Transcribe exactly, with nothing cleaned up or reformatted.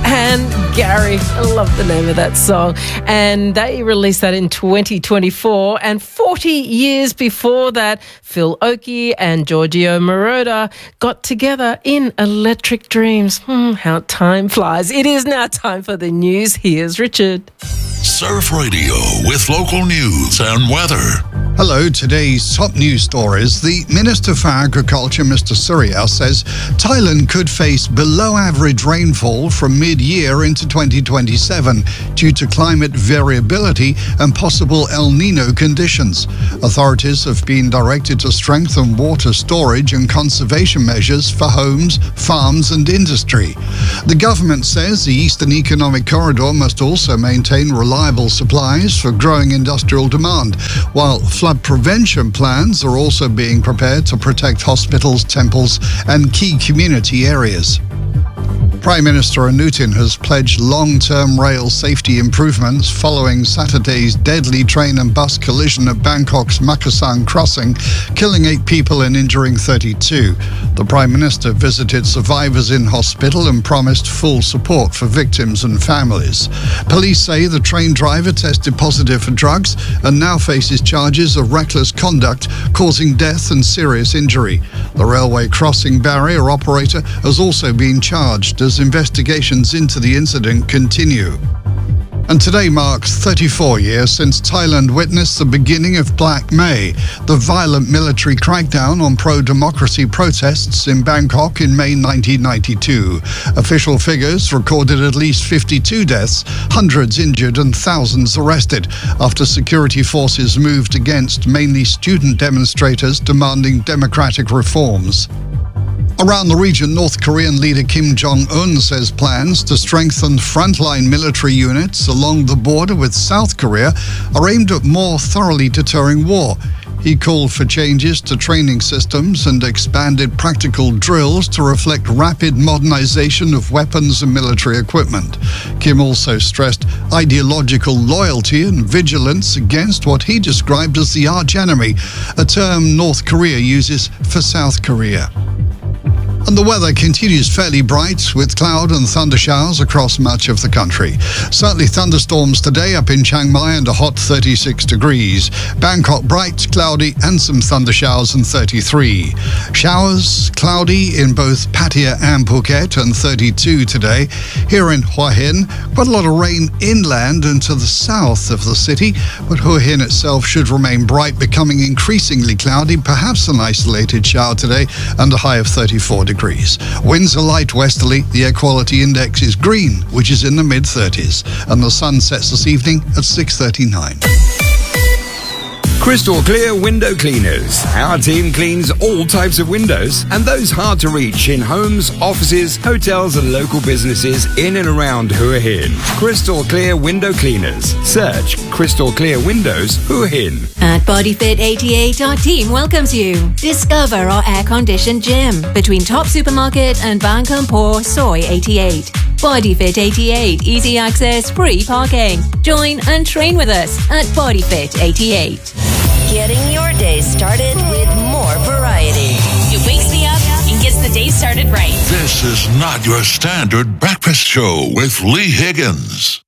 and Gary. I love the name of that song. And they released that in twenty twenty-four. And forty years before that, Phil Oakey and Giorgio Moroder got together in Electric Dreams. Hmm, how time flies. It is now time for the news. Here's Richard. Surf Radio with local news and weather. Hello, today's top news stories. The Minister for Agriculture, Mister Surya, says Thailand could face below-average rainfall from mid-year into twenty twenty-seven due to climate variability and possible El Nino conditions. Authorities have been directed to strengthen water storage and conservation measures for homes, farms and industry. The government says the Eastern Economic Corridor must also maintain reliable supplies for growing industrial demand, while flood prevention plans are also being prepared to protect hospitals, temples and key community areas. Prime Minister Anutin has pledged long-term rail safety improvements following Saturday's deadly train and bus collision at Bangkok's Makasang crossing, killing eight people and injuring thirty-two. The Prime Minister visited survivors in hospital and promised full support for victims and families. Police say the train driver tested positive for drugs and now faces charges of reckless conduct causing death and serious injury. The railway crossing barrier operator has also been charged as investigations into the incident continue. And today marks thirty-four years since Thailand witnessed the beginning of Black May, the violent military crackdown on pro-democracy protests in Bangkok in May nineteen ninety-two. Official figures recorded at least fifty-two deaths, hundreds injured and thousands arrested after security forces moved against mainly student demonstrators demanding democratic reforms. Around the region, North Korean leader Kim Jong-un says plans to strengthen frontline military units along the border with South Korea are aimed at more thoroughly deterring war. He called for changes to training systems and expanded practical drills to reflect rapid modernization of weapons and military equipment. Kim also stressed ideological loyalty and vigilance against what he described as the archenemy, a term North Korea uses for South Korea. And the weather continues fairly bright with cloud and thunder showers across much of the country. Certainly thunderstorms today up in Chiang Mai and a hot thirty-six degrees. Bangkok bright, cloudy and some thunder showers and thirty-three. Showers, cloudy in both Pattaya and Phuket and thirty-two today. Here in Hua Hin, quite a lot of rain inland and to the south of the city, but Hua Hin itself should remain bright, becoming increasingly cloudy, perhaps an isolated shower today and a high of thirty-four degrees. Degrees. Winds are light westerly. The air quality index is green, which is in the mid thirties, and the sun sets this evening at six thirty-nine. Crystal Clear Window Cleaners. Our team cleans all types of windows and those hard to reach in homes, offices, hotels and local businesses in and around Hua Hin. Crystal Clear Window Cleaners. Search Crystal Clear Windows Hua Hin. At Bodyfit eighty-eight, our team welcomes you. Discover our air-conditioned gym between Top Supermarket and Bang Kampor Soy eighty-eight. Bodyfit eighty-eight, easy access, free parking. Join and train with us at Bodyfit eighty-eight. Getting your day started with more variety. It wakes me up and gets the day started right. This is not your standard breakfast show with Lee Higgins.